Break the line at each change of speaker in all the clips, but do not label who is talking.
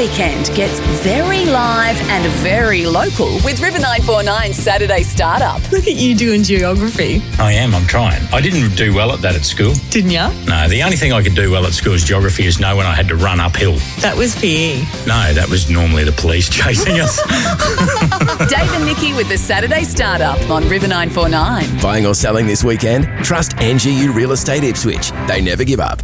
weekend gets very live and very local with River 949's Saturday Startup.
Look at you doing geography.
I'm trying. I didn't do well at that at school.
Didn't ya?
No, the only thing I could do well at school is geography is know when I had to run uphill.
That was PE.
No, that was normally the police chasing us.
Dave and Nikki with the Saturday Startup on River 949.
Buying or selling this weekend? Trust NGU Real Estate Ipswich. They never give up.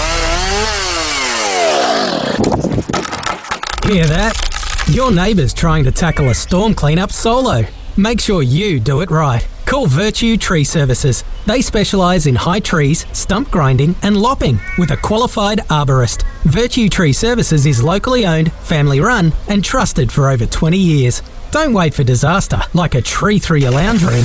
Hear that? Your neighbour's trying to tackle a storm cleanup solo. Make sure you do it right. Call Virtue Tree Services. They specialise in high trees, stump grinding and lopping with a qualified arborist. Virtue Tree Services is locally owned, family run and trusted for over 20 years. Don't wait for disaster like a tree through your lounge room.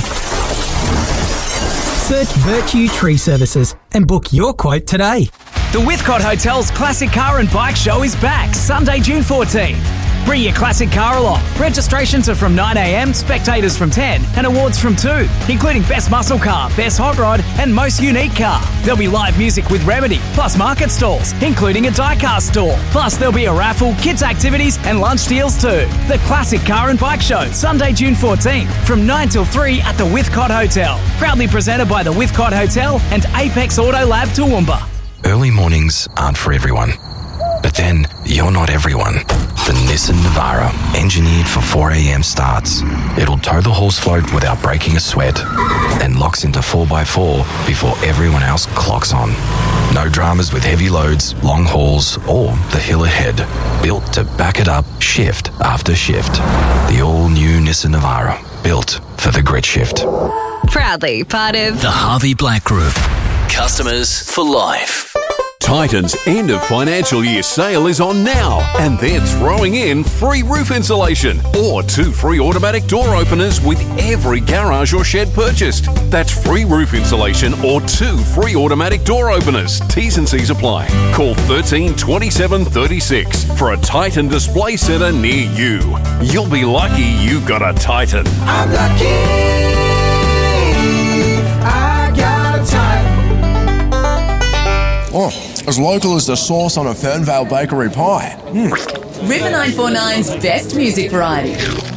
Search Virtue Tree Services and book your quote today.
The Withcott Hotel's Classic Car and Bike Show is back Sunday, June 14th. Bring your classic car along. Registrations are from 9 a.m, spectators from 10 and awards from 2, including Best Muscle Car, Best Hot Rod and Most Unique Car. There'll be live music with Remedy, plus market stalls, including a die-cast stall. Plus there'll be a raffle, kids activities and lunch deals too. The Classic Car and Bike Show, Sunday, June 14th from 9 till 3 at the Withcott Hotel. Proudly presented by the Withcott Hotel and Apex Auto Lab Toowoomba.
Early mornings aren't for everyone. But then, you're not everyone. The Nissan Navara, engineered for 4 a.m. starts. It'll tow the horse float without breaking a sweat and locks into 4x4 before everyone else clocks on. No dramas with heavy loads, long hauls, or the hill ahead. Built to back it up shift after shift. The all-new Nissan Navara, built for the grit shift.
Proudly part of
the Harvey Black Group. Customers for life.
Titan's end of financial year sale is on now, and they're throwing in free roof insulation or 2 free automatic door openers with every garage or shed purchased. That's free roof insulation or 2 free automatic door openers. T's and C's apply. Call 13 27 36 for a Titan display centre near you. You'll be lucky you got a Titan.
I'm lucky. I got a Titan.
Oh, as local as the sauce on a Fernvale bakery pie.
River 949's best music variety.